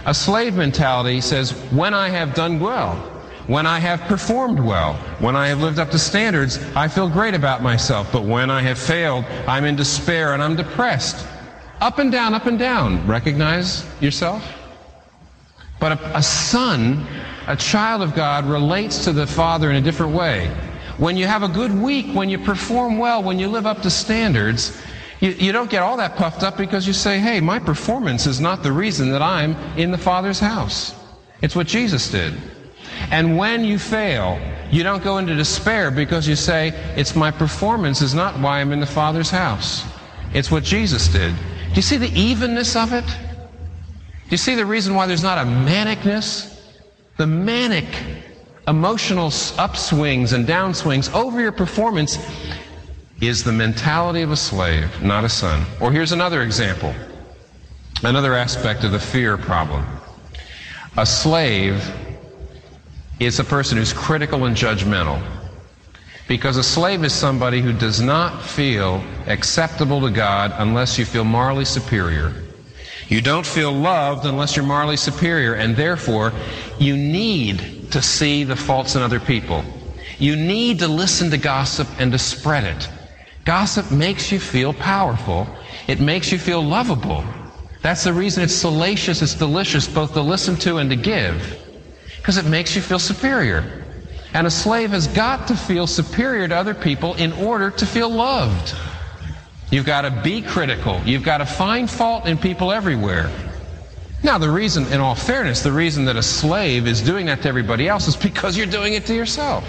A slave mentality says, when I have done well, when I have performed well, when I have lived up to standards, I feel great about myself. But when I have failed, I'm in despair and I'm depressed. Up and down, up and down. Recognize yourself? But a son, a child of God, relates to the Father in a different way. When you have a good week, when you perform well, when you live up to standards, you don't get all that puffed up because you say, hey, my performance is not the reason that I'm in the Father's house. It's what Jesus did. And when you fail, you don't go into despair because you say, it's my performance is not why I'm in the Father's house. It's what Jesus did. Do you see the evenness of it? Do you see the reason why there's not a manicness? The manic emotional upswings and downswings over your performance is the mentality of a slave, not a son. Or here's another example, another aspect of the fear problem. A slave is a person who's critical and judgmental, because a slave is somebody who does not feel acceptable to God unless you feel morally superior. You don't feel loved unless you're morally superior, and therefore you need to see the faults in other people. You need to listen to gossip and to spread it. Gossip makes you feel powerful. It makes you feel lovable. That's the reason it's salacious, it's delicious, both to listen to and to give, because it makes you feel superior. And a slave has got to feel superior to other people in order to feel loved. You've got to be critical. You've got to find fault in people everywhere. Now, the reason, in all fairness, the reason that a slave is doing that to everybody else is because you're doing it to yourself.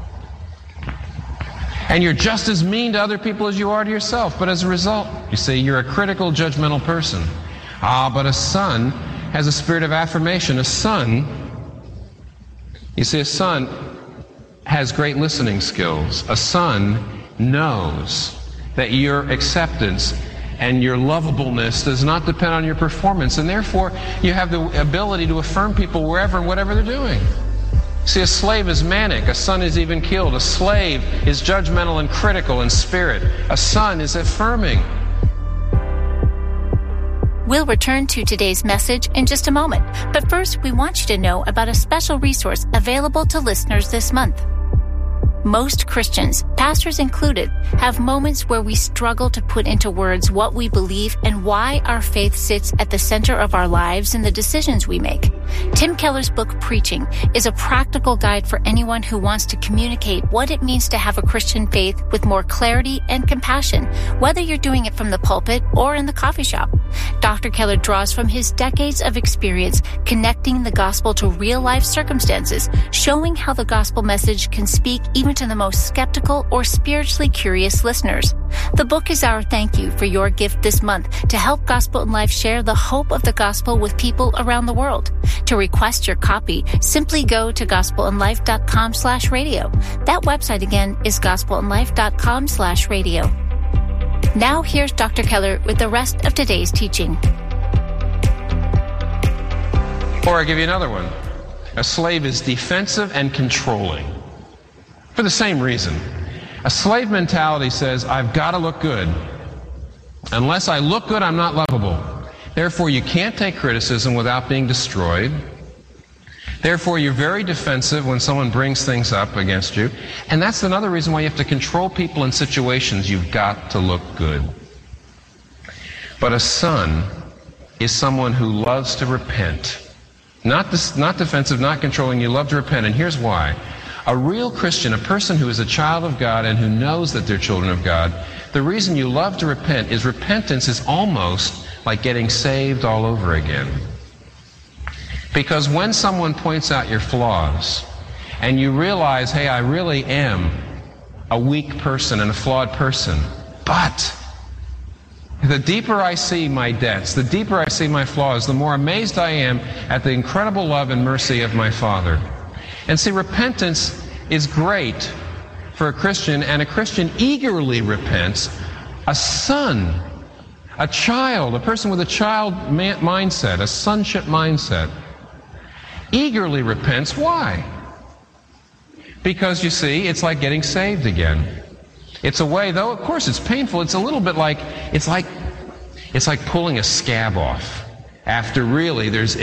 And you're just as mean to other people as you are to yourself. But as a result, you see, you're a critical, judgmental person. But a son has a spirit of affirmation. A son, you see, a son has great listening skills. A son knows that your acceptance and your lovableness does not depend on your performance, and therefore you have the ability to affirm people wherever and whatever they're doing. See, a slave is manic. A son is even killed. A slave is judgmental and critical in spirit. A son is affirming. We'll return to today's message in just a moment, but first we want you to know about a special resource available to listeners this month. Most Christians, pastors included, have moments where we struggle to put into words what we believe and why our faith sits at the center of our lives and the decisions we make. Tim Keller's book, Preaching, is a practical guide for anyone who wants to communicate what it means to have a Christian faith with more clarity and compassion, whether you're doing it from the pulpit or in the coffee shop. Dr. Keller draws from his decades of experience connecting the gospel to real-life circumstances, showing how the gospel message can speak even to the most skeptical or spiritually curious listeners. The book is our thank you for your gift this month to help Gospel in Life share the hope of the gospel with people around the world. To request your copy, simply go to gospelinlife.com/radio. That website again is gospelinlife.com/radio. Now here's Dr. Keller with the rest of today's teaching. Or I give you another one. A slave is defensive and controlling. For the same reason. A slave mentality says, I've got to look good. Unless I look good, I'm not lovable. Therefore, you can't take criticism without being destroyed. Therefore, you're very defensive when someone brings things up against you. And that's another reason why you have to control people in situations. You've got to look good. But a son is someone who loves to repent. Not defensive, not controlling. You love to repent. And here's why. A real Christian, a person who is a child of God and who knows that they're children of God, the reason you love to repent is repentance is almost like getting saved all over again. Because when someone points out your flaws and you realize, hey, I really am a weak person and a flawed person, but the deeper I see my debts, the deeper I see my flaws, the more amazed I am at the incredible love and mercy of my Father. And see, repentance is great for a Christian, and a Christian eagerly repents. A son, a child, a person with a child mindset, a sonship mindset, eagerly repents. Why? Because, you see, it's like getting saved again. It's a way, though, of course, it's painful. It's a little bit like, it's like pulling a scab off after really there's